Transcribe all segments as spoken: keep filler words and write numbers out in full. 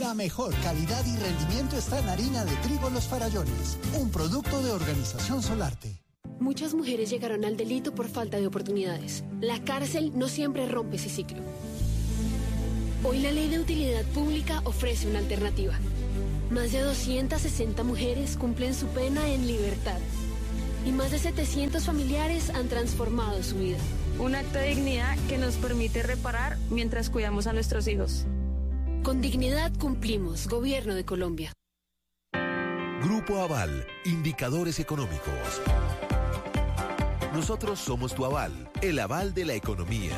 La mejor calidad y rendimiento está en harina de trigo Los Farallones, un producto de Organización Solarte. Muchas mujeres llegaron al delito por falta de oportunidades. La cárcel no siempre rompe ese ciclo. Hoy la Ley de Utilidad Pública ofrece una alternativa. Más de doscientas sesenta mujeres cumplen su pena en libertad. Y más de setecientos familiares han transformado su vida. Un acto de dignidad que nos permite reparar mientras cuidamos a nuestros hijos. Con dignidad cumplimos, Gobierno de Colombia. Grupo Aval, indicadores económicos. Nosotros somos tu aval, el aval de la economía.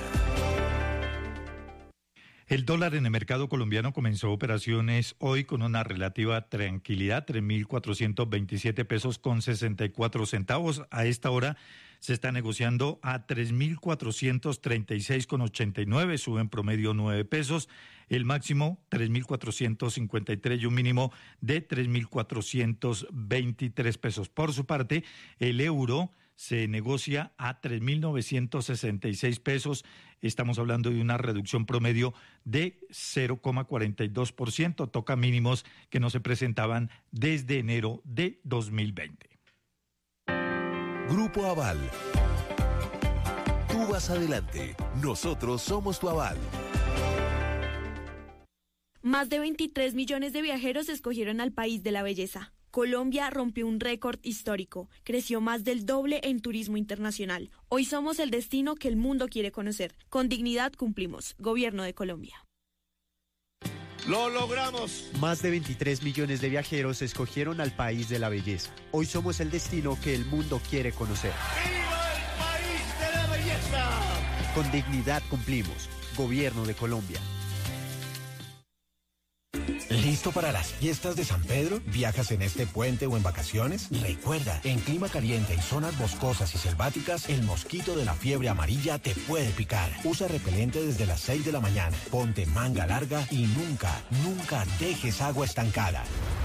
El dólar en el mercado colombiano comenzó operaciones hoy con una relativa tranquilidad, tres mil cuatrocientos veintisiete pesos con sesenta y cuatro centavos. A esta hora se está negociando a tres mil cuatrocientos treinta y seis con ochenta y nueve, sube en promedio nueve pesos. El máximo tres mil cuatrocientos cincuenta y tres y un mínimo de tres mil cuatrocientos veintitrés pesos. Por su parte, el euro se negocia a tres mil novecientos sesenta y seis pesos. Estamos hablando de una reducción promedio de cero coma cuarenta y dos por ciento. Toca mínimos que no se presentaban desde enero de dos mil veinte. Grupo Aval. Tú vas adelante. Nosotros somos tu aval. Más de veintitrés millones de viajeros escogieron al país de la belleza. Colombia rompió un récord histórico, creció más del doble en turismo internacional. Hoy somos el destino que el mundo quiere conocer. Con dignidad cumplimos. Gobierno de Colombia. ¡Lo logramos! Más de veintitrés millones de viajeros escogieron al país de la belleza. Hoy somos el destino que el mundo quiere conocer. ¡Viva el país de la belleza! Con dignidad cumplimos. Gobierno de Colombia. ¿Listo para las fiestas de San Pedro? ¿Viajas en este puente o en vacaciones? Recuerda, en clima caliente y zonas boscosas y selváticas, el mosquito de la fiebre amarilla te puede picar. Usa repelente desde las seis de la mañana, ponte manga larga y nunca, nunca dejes agua estancada.